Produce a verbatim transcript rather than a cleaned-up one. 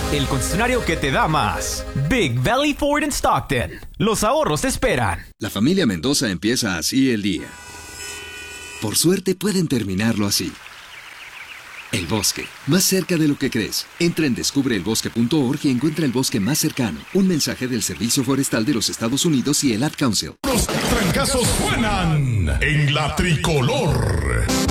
el concesionario que te da más. Big Valley Ford en Stockton. Los ahorros te esperan. La familia Mendoza empieza así el día. Por suerte pueden terminarlo así. El bosque, más cerca de lo que crees. Entra en descubre el bosque punto org y encuentra el bosque más cercano. Un mensaje del Servicio Forestal de los Estados Unidos y el Ad Council. Los trancazos suenan en la tricolor.